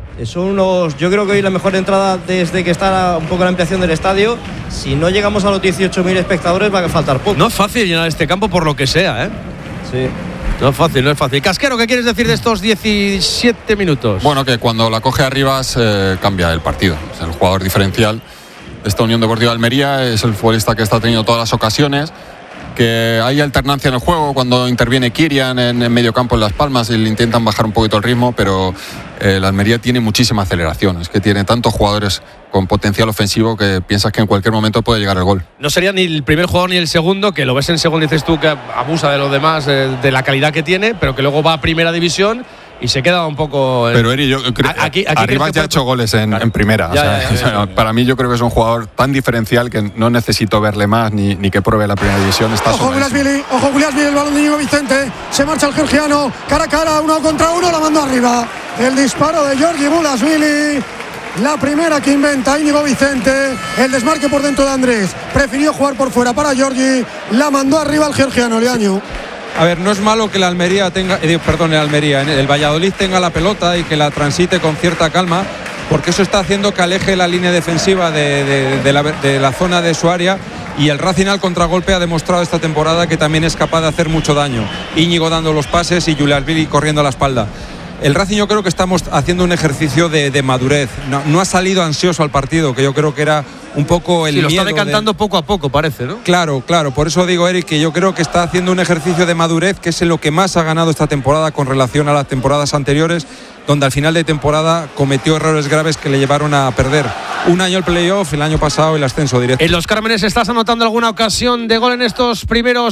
Yo creo que hoy la mejor entrada desde que está un poco la ampliación del estadio. Si no llegamos a los 18.000 espectadores va a faltar poco. No es fácil llenar este campo por lo que sea, ¿eh? Sí. No es fácil. Casquero, ¿qué quieres decir de estos 17 minutos? Bueno, que cuando la coge Arribas cambia el partido. Es el jugador diferencial de esta Unión Deportiva Almería. Es el futbolista que está teniendo todas las ocasiones. Que hay alternancia en el juego cuando interviene Kirian en medio campo en Las Palmas y le intentan bajar un poquito el ritmo, pero la Almería tiene muchísima aceleración. Es que tiene tantos jugadores con potencial ofensivo que piensas que en cualquier momento puede llegar el gol. No sería ni el primer jugador ni el segundo, que lo ves en segundo y dices tú que abusa de los demás, de la calidad que tiene, pero que luego va a primera división y se queda un poco. Pero Eri, yo creo que Arribas ya ha hecho goles en primera. Para mí yo creo que es un jugador tan diferencial que no necesito verle más ni que pruebe la primera división. Ojo Gulias Vili, el balón de Íñigo Vicente. Se marcha el georgiano, cara a cara, 1 contra 1, la mandó arriba. El disparo de Giorgi Bulasvili. La primera que inventa Íñigo Vicente. El desmarque por dentro de Andrés. Prefirió jugar por fuera para Giorgi. La mandó arriba el georgiano, Leaño. A ver, no es malo que la Almería tenga, el Valladolid tenga la pelota y que la transite con cierta calma, porque eso está haciendo que aleje la línea defensiva de la zona de su área, y el Racing al contragolpe ha demostrado esta temporada que también es capaz de hacer mucho daño. Íñigo dando los pases y Bulasvili corriendo a la espalda. El Racing, yo creo que estamos haciendo un ejercicio de madurez. No ha salido ansioso al partido, que yo creo que era un poco el miedo. Lo está decantando poco a poco, parece, ¿no? Claro. Por eso digo, Eric, que yo creo que está haciendo un ejercicio de madurez, que es en lo que más ha ganado esta temporada con relación a las temporadas anteriores, donde al final de temporada cometió errores graves que le llevaron a perder un año el playoff, el año pasado el ascenso directo. En Los Cármenes, ¿estás anotando alguna ocasión de gol en estos primeros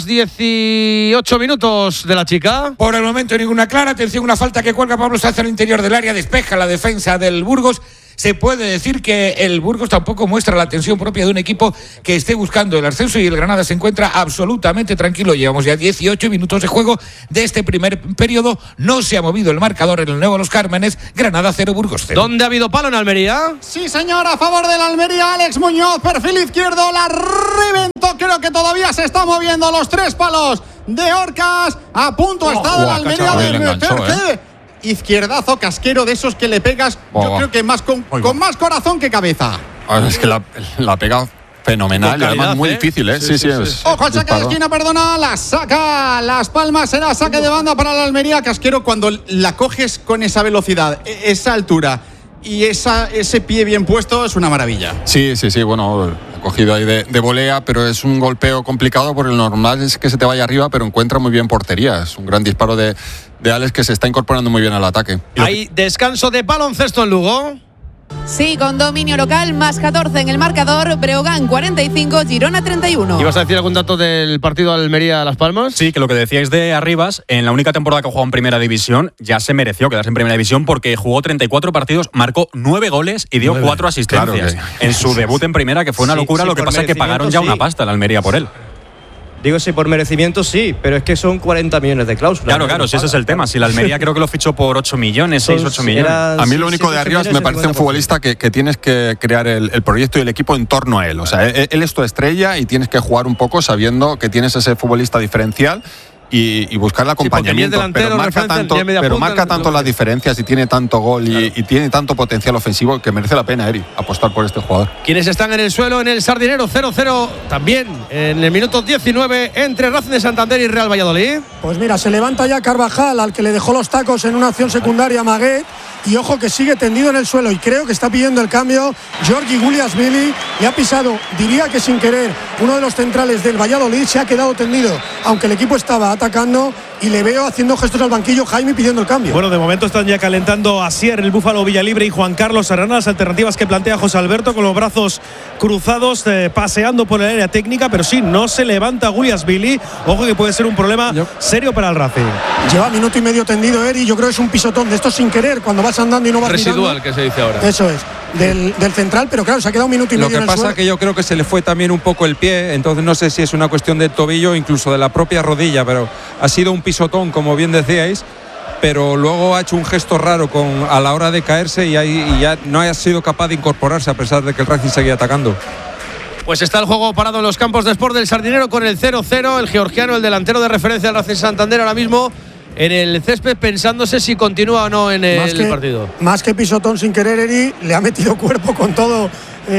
18 minutos de la chica? Por el momento ninguna clara. Atención, una falta que cuelga Pablo Sánchez al interior del área, despeja la defensa del Burgos. Se puede decir que el Burgos tampoco muestra la tensión propia de un equipo que esté buscando el ascenso, y el Granada se encuentra absolutamente tranquilo. Llevamos ya 18 minutos de juego de este primer periodo. No se ha movido el marcador en el nuevo Los Cármenes. Granada 0, Burgos 0. ¿Dónde ha habido palo en Almería? Sí, señor, a favor de la Almería. Alex Muñoz, perfil izquierdo, la reventó. Creo que todavía se está moviendo los 3 palos de Orcas. A punto ha estado la Almería de meter. Izquierdazo casquero de esos que le pegas, yo creo que más con más corazón que cabeza. Es que la pega fenomenal, y además muy difícil, ¿eh? Sí. Ojo al saque de esquina, la saca Las Palmas, será saque de banda para la Almería. Casquero, cuando la coges con esa velocidad, esa altura y ese pie bien puesto, es una maravilla. Sí, bueno, ha cogido ahí de volea, pero es un golpeo complicado, porque lo normal es que se te vaya arriba, pero encuentra muy bien portería. Es un gran disparo de Alex, que se está incorporando muy bien al ataque. Hay descanso de baloncesto en Lugo. Sí, con dominio local, más 14 en el marcador. Breogán 45, Girona 31. ¿Ibas a decir algún dato del partido Almería-Las Palmas? Sí, que lo que decíais de Arribas, en la única temporada que jugó en Primera División, ya se mereció quedarse en Primera División, porque jugó 34 partidos, marcó 9 goles y dio 4 asistencias. Claro en su debut en Primera, que fue una locura. Lo que pasa es que pagaron ya una pasta en Almería por él. Digo, sí, por merecimiento sí, pero es que son 40 millones de cláusulas. Claro, si ese es el tema. Si la Almería creo que lo fichó por 8 millones, 6, 8 millones. A mí lo único de Arribas me parece un futbolista que tienes que crear el proyecto y el equipo en torno a él. O sea, él es tu estrella y tienes que jugar un poco sabiendo que tienes ese futbolista diferencial y buscar el acompañamiento, pero marca tanto las diferencias y tiene tanto gol y tiene tanto potencial ofensivo que merece la pena, Eri, apostar por este jugador. Quienes están en el suelo en el Sardinero, 0-0 también en el minuto 19 entre Racing de Santander y Real Valladolid. Pues mira, se levanta ya Carvajal, al que le dejó los tacos en una acción secundaria Maguet, y ojo que sigue tendido en el suelo y creo que está pidiendo el cambio Georgi Guliashvili y ha pisado, diría que sin querer, uno de los centrales del Valladolid, se ha quedado tendido, aunque el equipo estaba atacando, y le veo haciendo gestos al banquillo Jaime pidiendo el cambio. Bueno, de momento están ya calentando Asier, el Búfalo Villalibre y Juan Carlos Arana, las alternativas que plantea José Alberto con los brazos cruzados, paseando por el área técnica, pero sí, no se levanta Guliashvili. Ojo que puede ser un problema serio para el Racing. Lleva minuto y medio tendido Eri, yo creo que es un pisotón de estos sin querer, cuando vas andando y no vas residual mirando. Que se dice ahora. Eso es, del central, pero claro, se ha quedado un minuto y medio en el suelo. Lo que pasa es que yo creo que se le fue también un poco el pie, entonces no sé si es una cuestión del tobillo o incluso de la propia rodilla, pero ha sido un pisotón, como bien decíais, pero luego ha hecho un gesto raro a la hora de caerse y ya no ha sido capaz de incorporarse a pesar de que el Racing seguía atacando. Pues está el juego parado en los campos de Sport del Sardinero con el 0-0. El georgiano, el delantero de referencia del Racing Santander, ahora mismo en el césped pensándose si continúa o no en el partido. Más que pisotón sin querer, Eri, le ha metido cuerpo con todo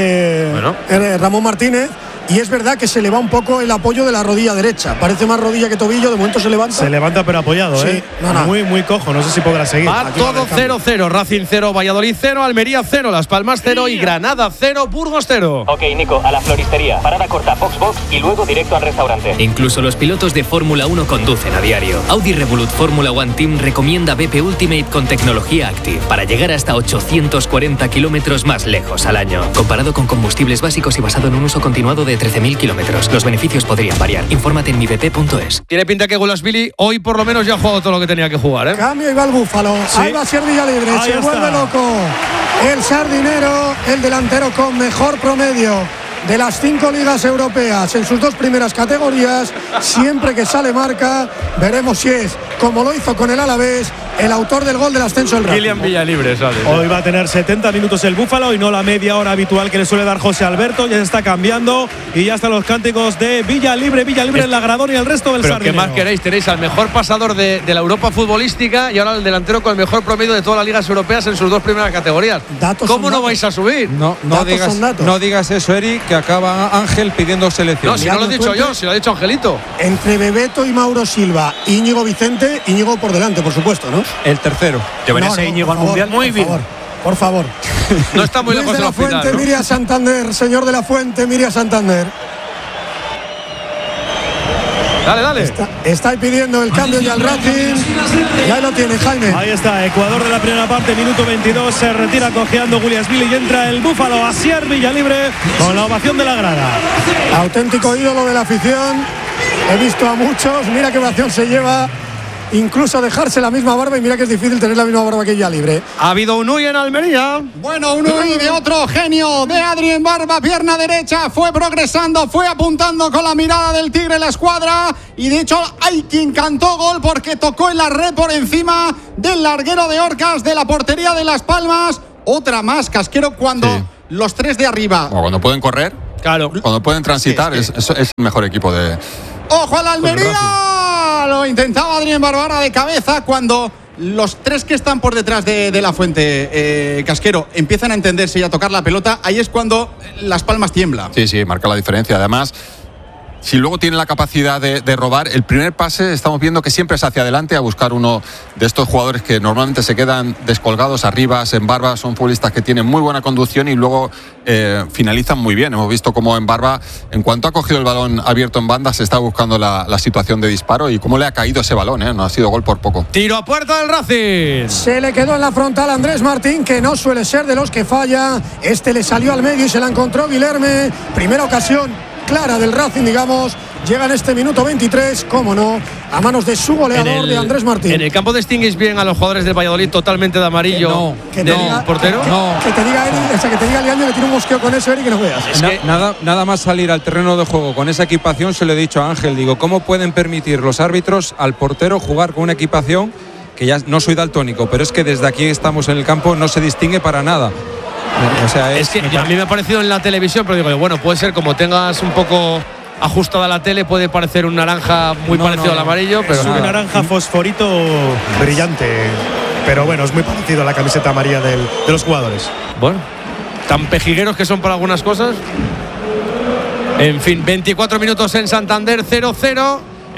Ramón Martínez. Y es verdad que se le va un poco el apoyo de la rodilla derecha. Parece más rodilla que tobillo, de momento se levanta. Se levanta pero apoyado, sí, muy cojo, no sé si podrá seguir. Va todo 0-0, Racing 0, Valladolid 0, Almería 0, Las Palmas 0 y Granada 0, Burgos 0. Ok, Nico, a la floristería, parada corta, box y luego directo al restaurante. Incluso los pilotos de Fórmula 1 conducen a diario. Audi Revolut Fórmula One Team recomienda BP Ultimate con tecnología Active para llegar hasta 840 kilómetros más lejos al año. Comparado con combustibles básicos y basado en un uso continuado de 13.000 kilómetros. Los beneficios podrían variar. Infórmate en mibp.es. Tiene pinta que Guliashvili hoy por lo menos ya ha jugado todo lo que tenía que jugar, Cambio y va el Búfalo. Sí. Ahí va Asier Villalibre. Se vuelve loco el Sardinero, el delantero con mejor promedio de las 5 ligas europeas en sus 2 primeras categorías. Siempre que sale marca, veremos si es, como lo hizo con el Alavés, el autor del gol del ascenso del Racing. Kylian Villalibre sale. Hoy va a tener 70 minutos el Búfalo y no la media hora habitual que le suele dar José Alberto. Ya se está cambiando y ya están los cánticos de Villalibre en la gradón y el resto del Sardinero. ¿Qué más queréis? Tenéis al mejor pasador de la Europa futbolística y ahora el delantero con el mejor promedio de todas las ligas europeas en sus 2 primeras categorías. ¿Cómo no vais a subir? No digas eso, Eric, que acaba Ángel pidiendo selección. No, si no lo he dicho yo, si lo ha dicho Angelito. Entre Bebeto y Mauro Silva, Íñigo Vicente, Íñigo por delante, por supuesto, ¿no? El tercero. ¿Llevarás Íñigo al Mundial? Muy bien. Por favor. No está muy lejos de la Fuente, final, ¿no? Mire a Santander, señor de la Fuente, mire a Santander. Dale. Está pidiendo el cambio ya al Racing. Y ahí lo tiene, Jaime. Ahí está, Ecuador de la primera parte, minuto 22. Se retira cojeando Guliashvili y entra el Búfalo Asier Villalibre con la ovación de la grada. Auténtico ídolo de la afición. He visto a muchos. Mira qué ovación se lleva. Incluso dejarse la misma barba, y mira que es difícil tener la misma barba que Villalibre. Ha habido un Uy en Almería. Bueno, un Uy de otro genio, de Adrien Barba, pierna derecha, fue progresando, fue apuntando con la mirada del Tigre la escuadra, y de hecho hay quien cantó gol porque tocó en la red por encima del larguero de Orcas de la portería de Las Palmas. Otra más, Casquero, cuando los 3 de arriba. O cuando pueden correr, claro, cuando pueden transitar, es el mejor equipo de... ¡Ojo a la Almería! Lo intentaba Adrien Barbara de cabeza cuando los 3 que están por detrás de la Fuente, Casquero, empiezan a entenderse y a tocar la pelota. Ahí es cuando Las Palmas tiembla. Sí, marca la diferencia. Además, si luego tiene la capacidad de robar, el primer pase estamos viendo que siempre es hacia adelante a buscar uno de estos jugadores que normalmente se quedan descolgados arriba. En Barba son futbolistas que tienen muy buena conducción y luego finalizan muy bien. Hemos visto cómo en Barba, en cuanto ha cogido el balón abierto en banda, se está buscando la situación de disparo y cómo le ha caído ese balón. No ha sido gol por poco. Tiro a puerta del Racing. Se le quedó en la frontal Andrés Martín, que no suele ser de los que falla. Este le salió al medio y se la encontró Guilherme. Primera ocasión clara del Racing, digamos. Llega en este minuto 23, cómo no, a manos de su goleador, de Andrés Martín. En el campo distinguís bien a los jugadores del Valladolid totalmente de amarillo del portero. Que te diga Eric, o sea, que te diga Liaño que tiene un mosqueo con eso, Eric, que no veas. Nada más salir al terreno de juego con esa equipación, se lo he dicho a Ángel, digo, ¿cómo pueden permitir los árbitros al portero jugar con una equipación que ya no soy daltónico, pero es que desde aquí estamos en el campo, no se distingue para nada? O sea, es que a mí me ha parecido en la televisión, pero digo, bueno, puede ser como tengas un poco ajustada la tele, puede parecer un naranja muy parecido al amarillo, pero es un naranja fosforito brillante, pero bueno, es muy parecido a la camiseta amarilla de los jugadores. Bueno, tan pejigueros que son para algunas cosas. En fin, 24 minutos en Santander, 0-0.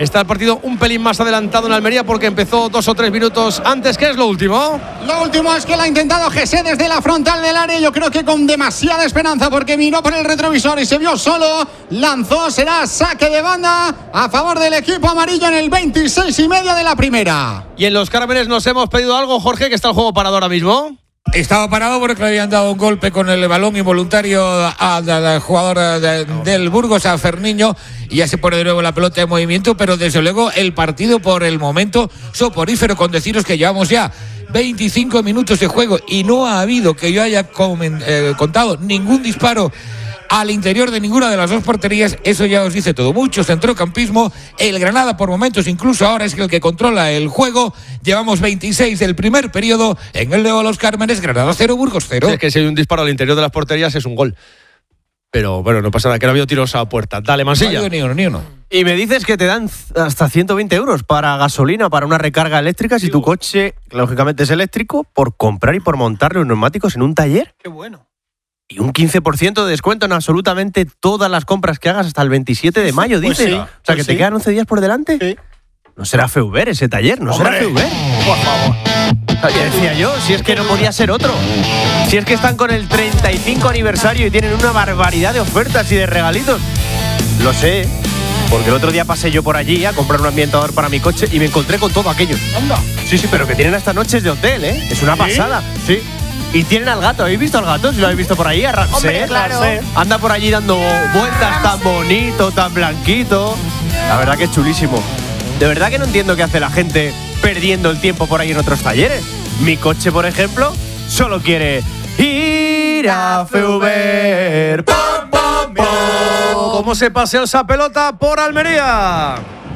Está el partido un pelín más adelantado en Almería porque empezó 2 o 3 minutos antes. ¿Qué es lo último? Lo último es que lo ha intentado Jesse desde la frontal del área. Yo creo que con demasiada esperanza porque miró por el retrovisor y se vio solo. Lanzó, será saque de banda a favor del equipo amarillo en el 26,5 de la primera. Y en los Cármenes nos hemos pedido algo, Jorge, que está el juego parado ahora mismo. Estaba parado porque le habían dado un golpe con el balón involuntario al jugador del Burgos, a Ferniño, y ya se pone de nuevo la pelota en movimiento, pero desde luego el partido por el momento soporífero, con deciros que llevamos ya 25 minutos de juego y no ha habido, que yo haya contado, ningún disparo al interior de ninguna de las dos porterías. Eso ya os dice todo. Mucho centrocampismo. El Granada por momentos, incluso ahora, es el que controla el juego. Llevamos 26 del primer periodo en el Leo Los Cármenes. Granada 0, Burgos 0. Sí, es que si hay un disparo al interior de las porterías es un gol. Pero bueno, no pasa nada, que no ha habido tiros a puerta. Dale, Mansilla. No ha habido ni uno. Y me dices que te dan hasta 120 euros para gasolina, para una recarga eléctrica, si tu coche, lógicamente, es eléctrico, por comprar y por montar los neumáticos en un taller. ¡Qué bueno! Y un 15% de descuento en absolutamente todas las compras que hagas hasta el 27 de mayo, pues dice. sí, o sea, que te quedan 11 días por delante. Sí. No será Feuber ese taller, no será Feuber. Por favor. Ya decía yo, si es que no podía ser otro. Si es que están con el 35 aniversario y tienen una barbaridad de ofertas y de regalitos. Lo sé, porque el otro día pasé yo por allí a comprar un ambientador para mi coche y me encontré con todo aquello. ¡Anda! Sí, pero que tienen hasta noches de hotel, ¿eh? Es una pasada. Sí. Y tienen al gato, ¿habéis visto al gato? Si lo habéis visto por ahí, a Ramsey. Hombre, claro. Anda por allí dando vueltas, tan bonito, tan blanquito. La verdad que es chulísimo. De verdad que no entiendo qué hace la gente perdiendo el tiempo por ahí en otros talleres. Mi coche, por ejemplo, solo quiere ir a Feuber. ¡Pam, pam, pam! ¿Cómo se pasea esa pelota por Almería?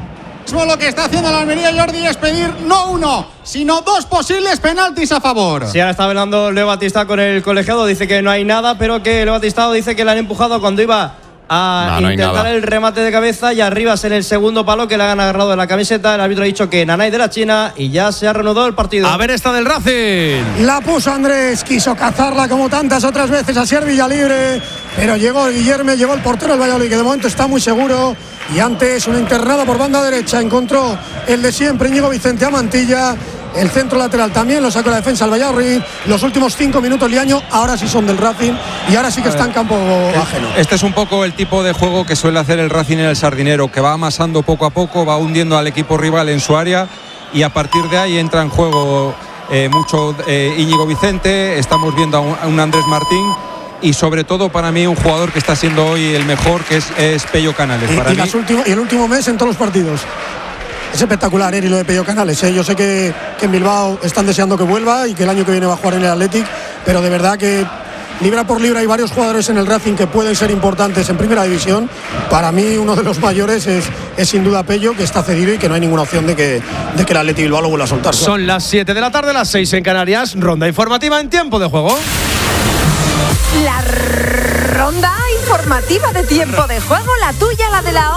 Lo que está haciendo la Almería, Jordi, es pedir no uno, sino 2 posibles penaltis a favor. Sí, ahora está hablando Leo Batista con el colegiado, dice que no hay nada, pero que Leo Batista dice que le han empujado cuando iba a intentar el remate de cabeza, y Arribas en el segundo palo, que le han agarrado de la camiseta. El árbitro ha dicho que Nanay de la China, y ya se ha reanudado el partido. A ver esta del Racing. La puso Andrés, quiso cazarla como tantas otras veces a ser Villalibre, pero llegó Guillermo, llegó el portero del Valladolid, que de momento está muy seguro. Y antes una internada por banda derecha, encontró el de siempre, Íñigo Vicente a Mantilla. El centro lateral también lo sacó la defensa al Valladolid. Los últimos 5 minutos Liaño ahora sí son del Racing, y ahora sí que está en campo ajeno. Este es un poco el tipo de juego que suele hacer el Racing en el Sardinero, que va amasando poco a poco, va hundiendo al equipo rival en su área, y a partir de ahí entra en juego mucho Íñigo Vicente. Estamos viendo a un Andrés Martín, y sobre todo para mí un jugador que está siendo hoy el mejor, que es Pello Canales. Y el último mes en todos los partidos. Es espectacular, Eri, lo de Pello Canales. Yo sé que en Bilbao están deseando que vuelva y que el año que viene va a jugar en el Athletic, pero de verdad que libra por libra hay varios jugadores en el Racing que pueden ser importantes en primera división. Para mí uno de los mayores es sin duda Pello, que está cedido y que no hay ninguna opción de que el Athletic Bilbao lo vuelva a soltar. Son las 7 de la tarde, las 6 en Canarias. Ronda informativa en tiempo de juego. La ronda informativa de tiempo de juego, la tuya, la de la